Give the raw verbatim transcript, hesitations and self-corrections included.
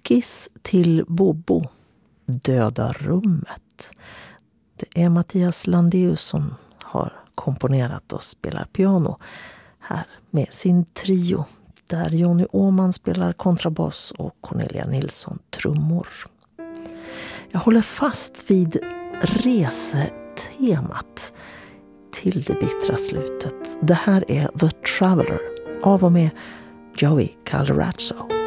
Skiss till Bobo, Döda rummet. Det är Mattias Landeus som har komponerat och spelar piano här med sin trio, där Johnny Åman spelar kontrabass och Cornelia Nilsson trummor. Jag håller fast vid resetemat till det bittra slutet. Det här är The Traveller av och med Joey Calderazzo.